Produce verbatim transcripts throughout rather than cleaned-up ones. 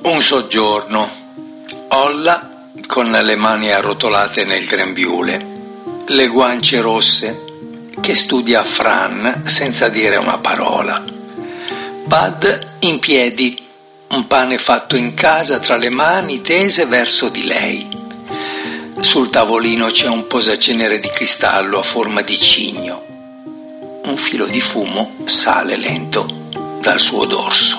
Un soggiorno. Olla con le mani arrotolate nel grembiule, le guance rosse, che studia Fran senza dire una parola. Bud in piedi, un pane fatto in casa tra le mani tese verso di lei. Sul tavolino c'è un posacenere di cristallo a forma di cigno. Un filo di fumo sale lento dal suo dorso.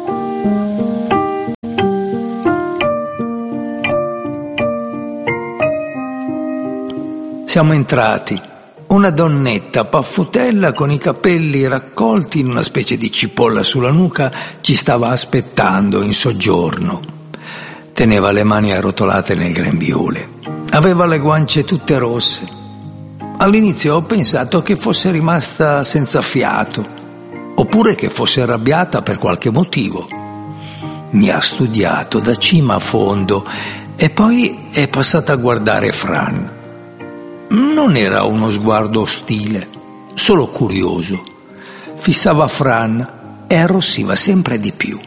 Siamo entrati. Una donnetta paffutella con i capelli raccolti in una specie di cipolla sulla nuca ci stava aspettando in soggiorno. Teneva le mani arrotolate nel grembiule. Aveva le guance tutte rosse. All'inizio ho pensato che fosse rimasta senza fiato, oppure che fosse arrabbiata per qualche motivo. Mi ha studiato da cima a fondo e poi è passata a guardare Fran. Non era uno sguardo ostile, solo curioso. Fissava Fran e arrossiva sempre di più.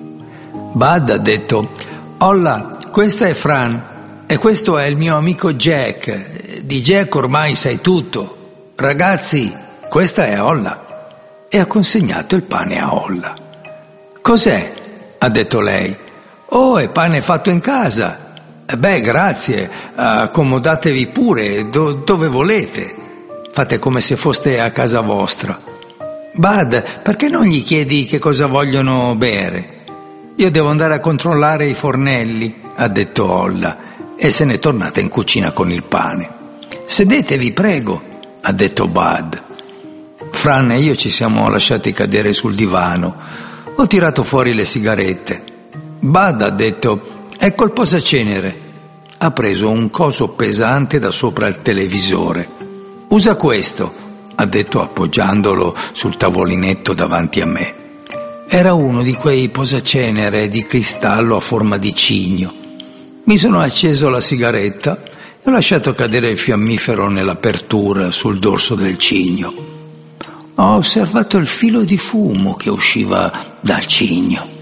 Bud ha detto: «Olla, questa è Fran e questo è il mio amico Jack. Di Jack ormai sai tutto. Ragazzi, questa è Olla». E ha consegnato il pane a Olla. «Cos'è?» ha detto lei. «Oh, è pane fatto in casa». «Beh, grazie, accomodatevi pure, do, dove volete. Fate come se foste a casa vostra». «Bud, perché non gli chiedi che cosa vogliono bere?» «Io devo andare a controllare i fornelli», ha detto Olla, e se n'è tornata in cucina con il pane. «Sedetevi, prego», ha detto Bud. Fran e io ci siamo lasciati cadere sul divano. Ho tirato fuori le sigarette. Bud ha detto: «Ecco il posacenere». Ha preso un coso pesante da sopra il televisore. «Usa questo», ha detto appoggiandolo sul tavolinetto davanti a me. Era uno di quei posacenere di cristallo a forma di cigno. Mi sono acceso la sigaretta e ho lasciato cadere il fiammifero nell'apertura sul dorso del cigno. Ho osservato il filo di fumo che usciva dal cigno.